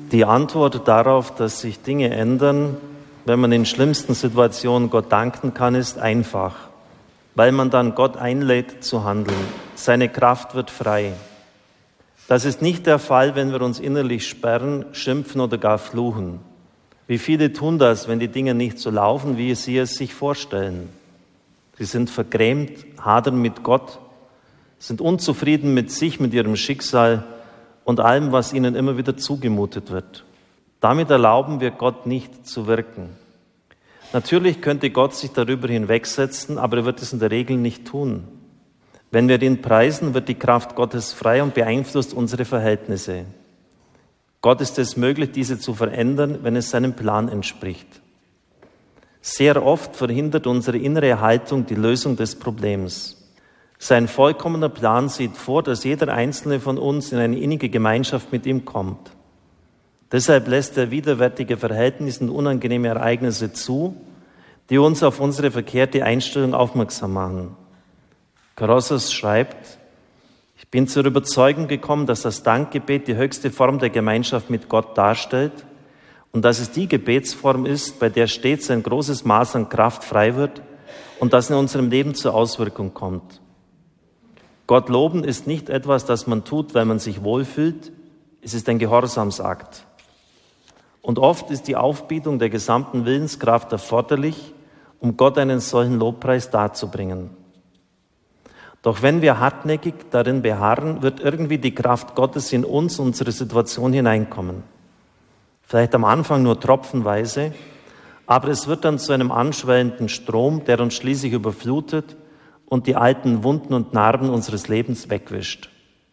Die Antwort darauf, dass sich Dinge ändern, wenn man in schlimmsten Situationen Gott danken kann, ist einfach, weil man dann Gott einlädt zu handeln. Seine Kraft wird frei. Das ist nicht der Fall, wenn wir uns innerlich sperren, schimpfen oder gar fluchen. Wie viele tun das, wenn die Dinge nicht so laufen, wie sie es sich vorstellen? Sie sind vergrämt, hadern mit Gott, sind unzufrieden mit sich, mit ihrem Schicksal und allem, was ihnen immer wieder zugemutet wird. Damit erlauben wir Gott nicht zu wirken. Natürlich könnte Gott sich darüber hinwegsetzen, aber er wird es in der Regel nicht tun. Wenn wir ihn preisen, wird die Kraft Gottes frei und beeinflusst unsere Verhältnisse. Gott ist es möglich, diese zu verändern, wenn es seinem Plan entspricht. Sehr oft verhindert unsere innere Haltung die Lösung des Problems. Sein vollkommener Plan sieht vor, dass jeder Einzelne von uns in eine innige Gemeinschaft mit ihm kommt. Deshalb lässt er widerwärtige Verhältnisse und unangenehme Ereignisse zu, die uns auf unsere verkehrte Einstellung aufmerksam machen. Carossos schreibt: Ich bin zur Überzeugung gekommen, dass das Dankgebet die höchste Form der Gemeinschaft mit Gott darstellt und dass es die Gebetsform ist, bei der stets ein großes Maß an Kraft frei wird und das in unserem Leben zur Auswirkung kommt. Gott loben ist nicht etwas, das man tut, weil man sich wohlfühlt, es ist ein Gehorsamsakt. Und oft ist die Aufbietung der gesamten Willenskraft erforderlich, um Gott einen solchen Lobpreis darzubringen. Doch wenn wir hartnäckig darin beharren, wird irgendwie die Kraft Gottes in uns, unsere Situation hineinkommen. Vielleicht am Anfang nur tropfenweise, aber es wird dann zu einem anschwellenden Strom, der uns schließlich überflutet und die alten Wunden und Narben unseres Lebens wegwischt.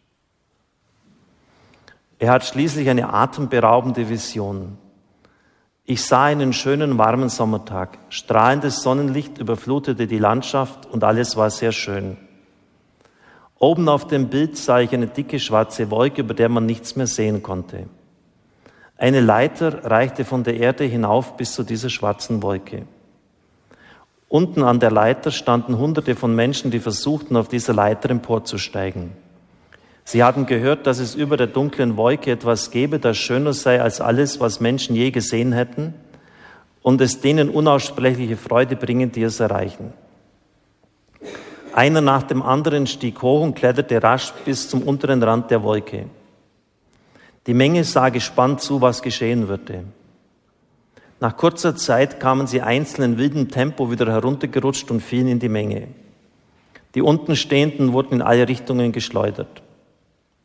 Er hat schließlich eine atemberaubende Vision. Ich sah einen schönen, warmen Sommertag. Strahlendes Sonnenlicht überflutete die Landschaft und alles war sehr schön. Oben auf dem Bild sah ich eine dicke schwarze Wolke, über der man nichts mehr sehen konnte. Eine Leiter reichte von der Erde hinauf bis zu dieser schwarzen Wolke. Unten an der Leiter standen Hunderte von Menschen, die versuchten, auf dieser Leiter emporzusteigen. Sie hatten gehört, dass es über der dunklen Wolke etwas gäbe, das schöner sei als alles, was Menschen je gesehen hätten, und es denen unaussprechliche Freude bringen, die es erreichen. Einer nach dem anderen stieg hoch und kletterte rasch bis zum unteren Rand der Wolke. Die Menge sah gespannt zu, was geschehen würde. Nach kurzer Zeit kamen sie einzeln in wildem Tempo wieder heruntergerutscht und fielen in die Menge. Die unten Stehenden wurden in alle Richtungen geschleudert.